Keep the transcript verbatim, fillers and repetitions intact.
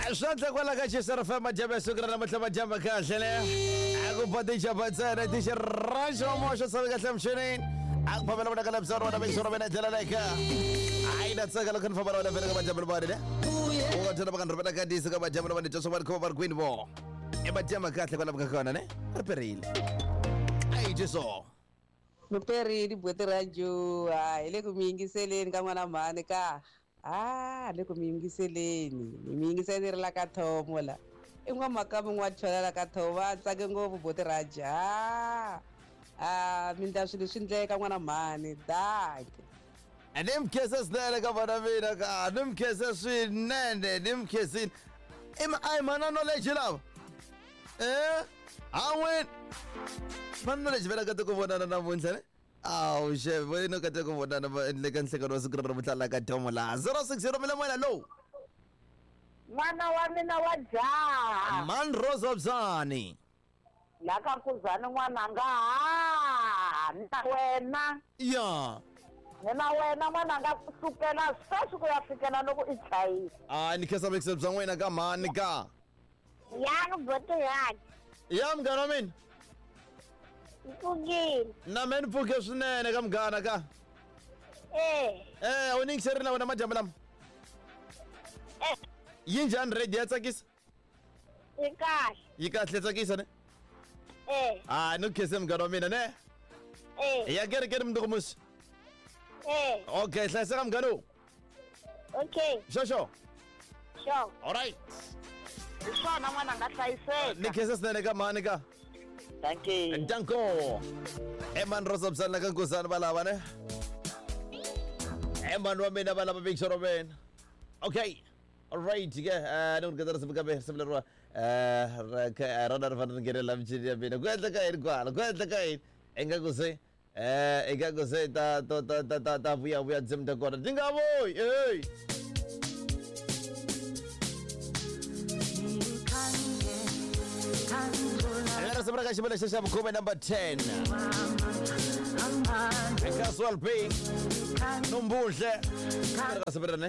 Asante kwa laka chisara fama jabe sukra na matama jamba kahle aku patisha patsana tisha rasho mosho sabe kahle mshinin aku pamela bana kala bsaro na bishoro bena jalaleka aina tsaka lokan fama wala fera kama jamba bari ne o tana bakan robana kadi saka jamba bani toso bar ko bar queen bo e ba jamba kahle kwa labaka kana ne peril ai jeso Muperili bweterajo ai le kumingiseleni ka n'wana mhani ka ah le kumingiseleni ni mingisele la ka thomo la in'wamaka n'wa chola la ka thova tsake ngopfu bweteraja ah minta swilo swi ndleka n'wana mhani dake nimkhese sinene ka vana mina ka nimkhese swinene nimkhesini im ai mana knowledge lava eh awen Mana le jibela ka to ko vonana namuntlha ne aw chef wena ka to ko vonana le ka nhlekano wa siku ro mutla ka thomo la zero six zero mila mwana lo Mwana wa mina wa jaha man Rozobzani la ka kuzana n'wana nga ha na wena ya na wena n'wana nga sukela sweswi ku ya fikela loko i chayisa ah ni khesa mix bya n'wina ka mani ka ya boto ya ya mngana mina Mpugini na men pfuke swinene ka mngana ka eh eh uningiseri na wena majambu lama eh yinjani ready ya tsakisa ikahle yi kahle tsakisa ne eh ah no khese mngana wa mina ne eh ya kere kere mndu kumus eh okay hlayiseka mngana okay shosho sure all right swona n'wana nga hlayiseka ni khese swinene ka mani ka thank you Danko Eman Rozobzani la kankosana balaba ne Eman wa mina balaba big shoro ben Okay Alright ke nung kadar sabi kabe sabi laro eh radar van ngere lam chiri bina kwenta kain kwa kwenta kain enga kuse eh enga kuse ta ta ta ta ta ta buya buya jam da kora dinga boy eh Allora sembra che ci vuole stessa come number ten E casual pay Non bullshit Allora sembra ne